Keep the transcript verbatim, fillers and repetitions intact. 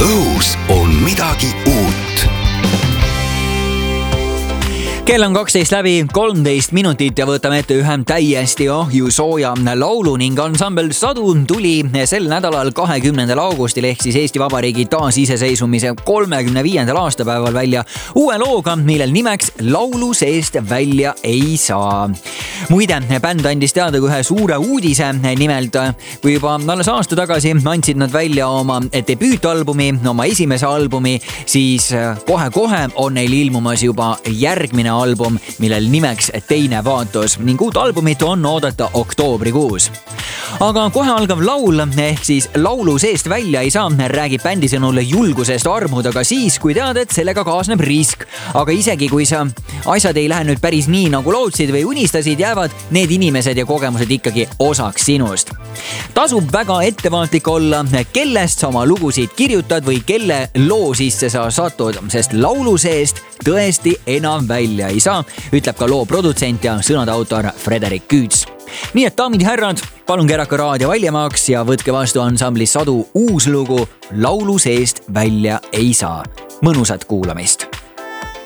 õhus on midagi uut. Kell on kaksteist läbi kolmteist minutit ja võtame ette ühe täiesti ahjusooja laulu ning ansambel Sadu tuli sel nädalal kahekümnendal augustil ehk siis Eesti Vabariigi taasiseseisvumise kolmekümne viiendal aastapäeval välja uue looga, millel nimeks Laulu seest välja ei saa. Muide, bänd andis teada ühe suure uudise, nimelt kui juba alles aasta tagasi andsid nad välja oma debüütalbumi, oma esimese albumi, siis kohe-kohe on neil ilmumas juba järgmine album, millel nimeks Teine vaatus ning uut albumit on oodata oktoobrikuus. Aga kohe algav laul ehk siis Laulu seest välja ei saa räägib bändi sõnul julgusest armuda ka siis, kui tead, et sellega kaasneb risk. Aga isegi kui sa asjad ei lähe nüüd päris nii nagu lootsid või unistasid, jäävad need inimesed ja kogemused ikkagi osaks sinust. Tasub väga ettevaatlik olla, kellest sa oma lugusid kirjutad või kelle loo sisse sa satud, sest laulu seest tõesti enam välja ei saa, ütleb ka loo produtsent ja sõnade autor Frederik Küüts. Nii et daamid ja härrad, palun keerake raadio valjemaaks ja võtke vastu ansambli Sadu uus lugu Laulu seest välja ei saa. Mõnusat kuulamist!